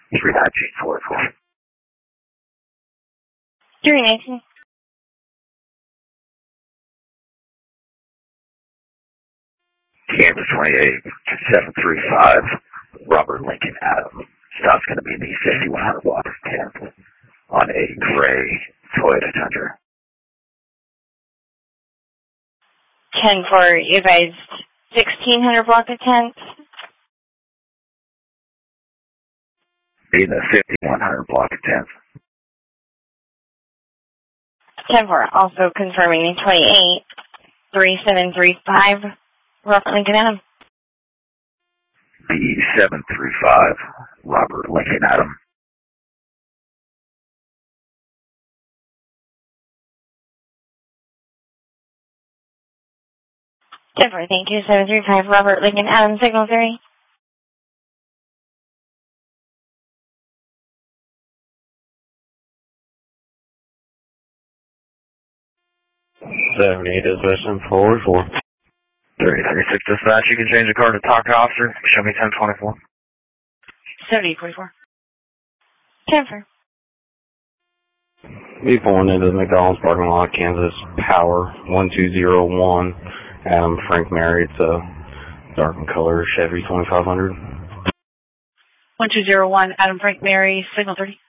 31944. 319. Kansas 28735, Robert Lincoln Adam. Stop's going to be the 5100 block of 10th on a gray Toyota Tundra. 10 for you guys, 1600 block of 10th. Be the 5100 block of 10th. 10 for, also confirming 28, 3735, Robert Lincoln Adam. B735, Robert Lincoln Adam. Denver, thank you, 735, Robert Lincoln Adam, signal 3. Dispatch 4. 3036 dispatch, you can change the car to talk to officer. Show me 1024. 7844. Denver. Be pulling into the McDonald's parking lot, Kansas Power 1201. Adam Frank Mary. It's a dark in color Chevy 2500. 1201, Adam Frank Mary, signal 30.